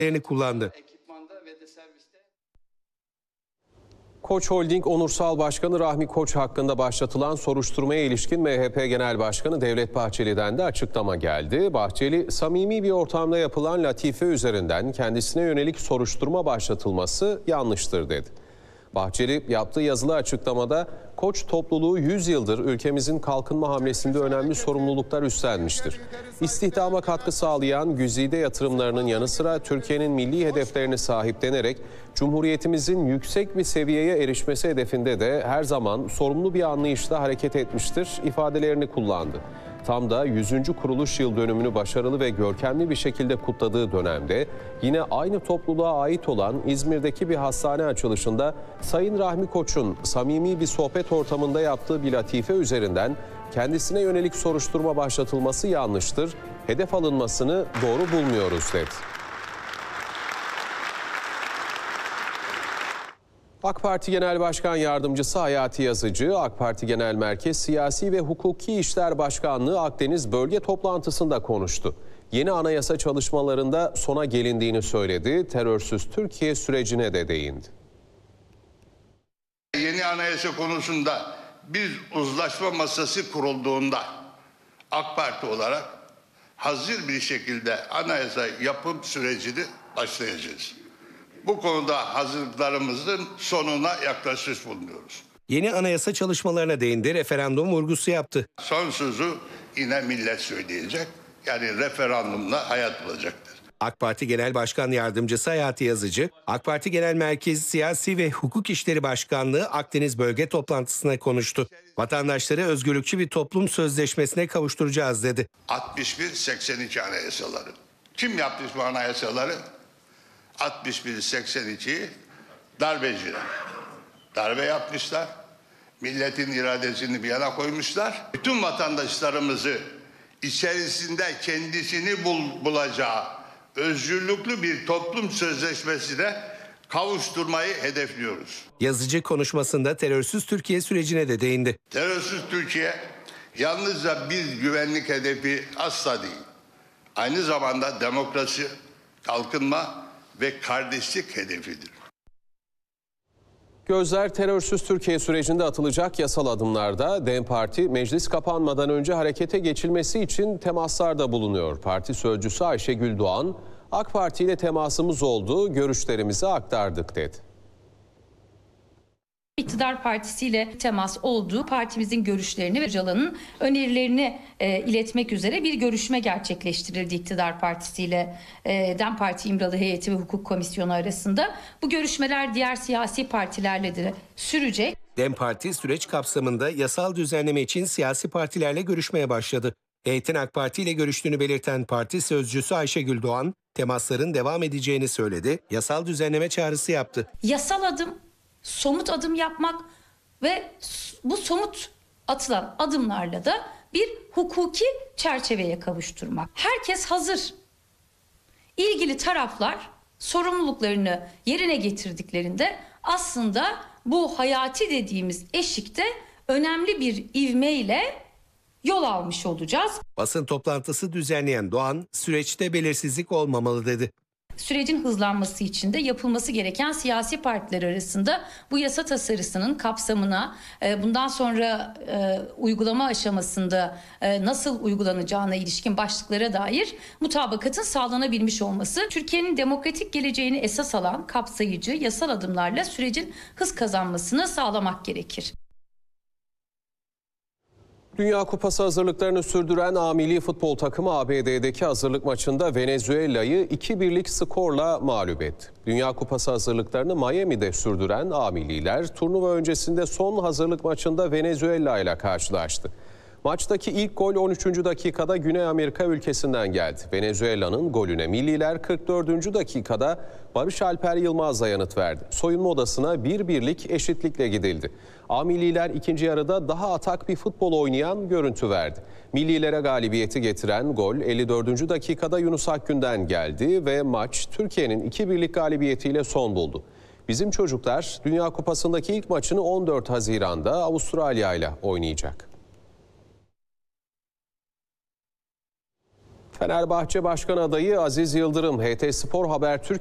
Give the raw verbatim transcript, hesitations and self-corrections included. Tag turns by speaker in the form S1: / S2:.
S1: kullandı.
S2: Koç Holding Onursal Başkanı Rahmi Koç hakkında başlatılan soruşturmaya ilişkin M H P Genel Başkanı Devlet Bahçeli'den de açıklama geldi. Bahçeli, samimi bir ortamda yapılan latife üzerinden kendisine yönelik soruşturma başlatılması yanlıştır dedi. Bahçeli yaptığı yazılı açıklamada Koç topluluğu yüz yıldır ülkemizin kalkınma hamlesinde önemli sorumluluklar üstlenmiştir. İstihdama katkı sağlayan güzide yatırımlarının yanı sıra Türkiye'nin milli hedeflerini sahiplenerek Cumhuriyetimizin yüksek bir seviyeye erişmesi hedefinde de her zaman sorumlu bir anlayışla hareket etmiştir ifadelerini kullandı. Tam da yüzüncü kuruluş yıl dönümünü başarılı ve görkemli bir şekilde kutladığı dönemde yine aynı topluluğa ait olan İzmir'deki bir hastane açılışında Sayın Rahmi Koç'un samimi bir sohbet ortamında yaptığı bir latife üzerinden kendisine yönelik soruşturma başlatılması yanlıştır, hedef alınmasını doğru bulmuyoruz dedi. AK Parti Genel Başkan Yardımcısı Hayati Yazıcı, AK Parti Genel Merkez Siyasi ve Hukuki İşler Başkanlığı Akdeniz Bölge Toplantısı'nda konuştu. Yeni anayasa çalışmalarında sona gelindiğini söyledi, terörsüz Türkiye sürecine de değindi.
S3: Yeni anayasa konusunda bir uzlaşma masası kurulduğunda AK Parti olarak hazır bir şekilde anayasa yapım sürecini başlayacağız. Bu konuda hazırlıklarımızın sonuna yaklaşmış bulunuyoruz.
S1: Yeni anayasa çalışmalarına değindi, referandum vurgusu yaptı.
S3: Son sözü yine millet söyleyecek. Yani referandumla hayat bulacaktır.
S1: AK Parti Genel Başkan Yardımcısı Hayati Yazıcı, AK Parti Genel Merkezi Siyasi ve Hukuk İşleri Başkanlığı Akdeniz Bölge Toplantısı'na konuştu. Vatandaşları özgürlükçü bir toplum sözleşmesine kavuşturacağız dedi.
S3: altmış bir seksen iki anayasaları. Kim yapmış bu anayasaları? altmış bir seksen iki darbeciler. Darbe yapmışlar. Milletin iradesini bir yana koymuşlar. Bütün vatandaşlarımızı içerisinde kendisini bul, bulacağı özgürlüklü bir toplum sözleşmesine kavuşturmayı hedefliyoruz.
S1: Yazıcı konuşmasında terörsüz Türkiye sürecine de değindi.
S3: Terörsüz Türkiye yalnızca bir güvenlik hedefi asla değil. Aynı zamanda demokrasi, kalkınma ve kardeşlik hedefidir.
S2: Gözler terörsüz Türkiye sürecinde atılacak yasal adımlarda. DEM Parti meclis kapanmadan önce harekete geçilmesi için temaslarda bulunuyor. Parti sözcüsü Ayşegül Doğan, AK Parti ile temasımız oldu, görüşlerimizi aktardık dedi.
S4: İktidar partisiyle temas oldu. Partimizin görüşlerini ve Öcalan'ın önerilerini e, iletmek üzere bir görüşme gerçekleştirildi iktidar partisiyle e, DEM Parti İmralı Heyeti ve Hukuk Komisyonu arasında. Bu görüşmeler diğer siyasi partilerle de sürecek.
S1: DEM Parti süreç kapsamında yasal düzenleme için siyasi partilerle görüşmeye başladı. Heyetin AK Parti ile görüştüğünü belirten parti sözcüsü Ayşegül Doğan, temasların devam edeceğini söyledi, yasal düzenleme çağrısı yaptı.
S4: Yasal adım, somut adım yapmak ve bu somut atılan adımlarla da bir hukuki çerçeveye kavuşturmak. Herkes hazır. İlgili taraflar sorumluluklarını yerine getirdiklerinde aslında bu hayati dediğimiz eşikte önemli bir ivmeyle yol almış olacağız.
S1: Basın toplantısı düzenleyen Doğan, süreçte belirsizlik olmamalı dedi.
S4: Sürecin hızlanması için de yapılması gereken siyasi partiler arasında bu yasa tasarısının kapsamına, bundan sonra uygulama aşamasında nasıl uygulanacağına ilişkin başlıklara dair mutabakatın sağlanabilmiş olması, Türkiye'nin demokratik geleceğini esas alan kapsayıcı yasal adımlarla sürecin hız kazanmasını sağlamak gerekir.
S2: Dünya Kupası hazırlıklarını sürdüren A Milli Futbol takımı A B D'deki hazırlık maçında Venezuela'yı iki birlik skorla mağlup etti. Dünya Kupası hazırlıklarını Miami'de sürdüren A Milliler turnuva öncesinde son hazırlık maçında Venezuela ile karşılaştı. Maçtaki ilk gol on üçüncü dakikada Güney Amerika ülkesinden geldi. Venezuela'nın golüne milliler kırk dördüncü dakikada Barış Alper Yılmaz'la yanıt verdi. Soyunma odasına bir birlik eşitlikle gidildi. A Milliler ikinci yarıda daha atak bir futbol oynayan görüntü verdi. Millilere galibiyeti getiren gol elli dördüncü dakikada Yunus Akgün'den geldi ve maç Türkiye'nin iki birlik galibiyetiyle son buldu. Bizim çocuklar Dünya Kupası'ndaki ilk maçını on dört Haziran'da Avustralya ile oynayacak. Fenerbahçe Başkan adayı Aziz Yıldırım, H T Spor Habertürk